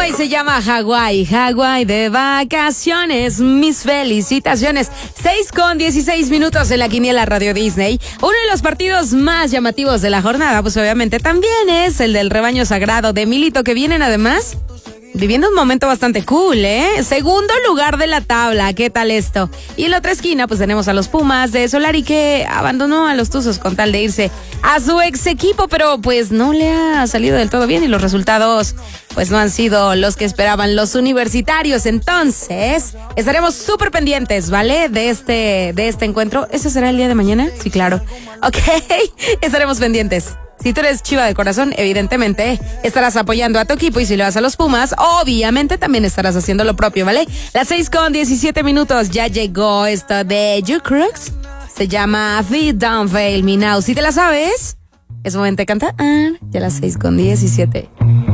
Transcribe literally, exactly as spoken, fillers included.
tema y se llama Hawái, Hawái de vacaciones. Mis felicitaciones. seis con dieciséis minutos en la quiniela Radio Disney. Uno de los partidos más llamativos de la jornada, pues obviamente también es el del rebaño sagrado de Milito, que vienen además viviendo un momento bastante cool, ¿eh? Segundo lugar de la tabla, ¿qué tal esto? Y en la otra esquina, pues tenemos a los Pumas de Solari, que abandonó a los Tuzos con tal de irse a su ex equipo, pero pues no le ha salido del todo bien y los resultados pues no han sido los que esperaban los universitarios. Entonces, estaremos súper pendientes, ¿vale? De este, de este encuentro. ¿Ese será el día de mañana? Sí, claro. Ok, estaremos pendientes. Si tú eres Chiva de corazón, evidentemente estarás apoyando a tu equipo, y si lo vas a los Pumas, obviamente también estarás haciendo lo propio, ¿vale? Las seis con diecisiete minutos, ya llegó esto de You Crooks. Se llama Feet Don't Fail Me Now. Si te la sabes, es momento de cantar. Ya las seis con diecisiete.